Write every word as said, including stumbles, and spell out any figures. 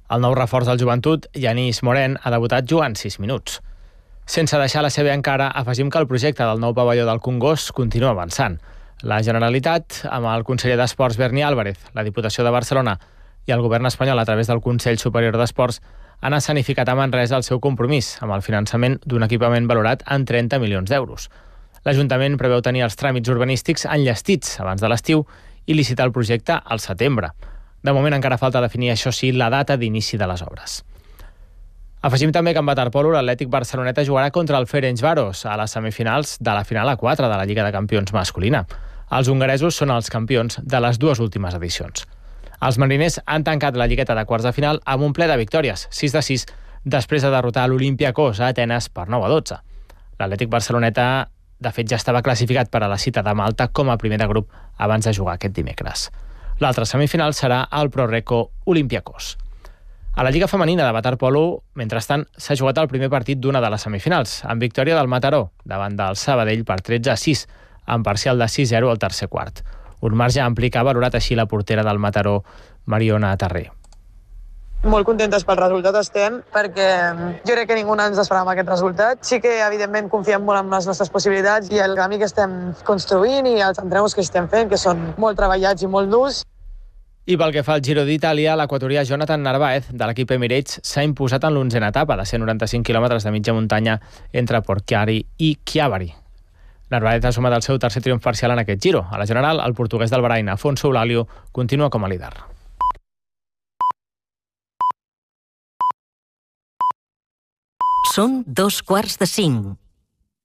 El nou reforç del Joventut, Yanis Moren, ha debutat jugant sis minuts. Sense deixar la seva encara, afegim que el projecte del nou pavelló del Congost continua avançant. La Generalitat, amb el conseller d'Esports Berni Álvarez, la Diputació de Barcelona i el govern espanyol a través del Consell Superior d'Esports han escenificat a Manresa el seu compromís amb el finançament d'un equipament valorat en trenta milions d'euros. L'Ajuntament preveu tenir els tràmits urbanístics enllestits abans de l'estiu i licitar el projecte al setembre. De moment encara falta definir, això sí, la data d'inici de les obres. Afegim també que en waterpolo l'Atlètic Barceloneta jugarà contra el Ferencváros a les semifinals de la final a quatre de la Lliga de Campions masculina. Els hongaresos són els campions de les dues últimes edicions. Els mariners han tancat la lligueta de quarts de final amb un ple de victòries, sis de sis, després de derrotar l'Olympiakos a Atenes per nou a dotze. L'Atlètic Barceloneta, de fet, ja estava classificat per a la cita de Malta com a primer de grup abans de jugar aquest dimecres. L'altra semifinal serà el Proreco Olympiakos. A la Lliga Femenina de waterpolo, mentrestant, s'ha jugat el primer partit d'una de les semifinals, amb victòria del Mataró, davant del Sabadell per tretze a sis, amb parcial de sis a zero al tercer quart. Un marge ampli que ha valorat així la portera del Mataró, Mariona Tarré. Molt contentes pel resultat estem, perquè jo crec que ningú ens esperava aquest resultat. Sí que, evidentment, confiem molt en les nostres possibilitats i el camí que estem construint i els entrenos que estem fent, que són molt treballats i molt durs. I pel que fa al Giro d'Itàlia, l'equatorià Jonathan Narváez, de l'equip Emirates, s'ha imposat en l'onzena etapa de cent noranta-cinc quilòmetres de mitja muntanya entre Porchiari i Chiavari. Narváez ha sumat el seu tercer triomf parcial en aquest Giro. A la general, el portuguès del Bahrain, Afonso Eulalio, continua com a líder. Són dos quarts de cinc.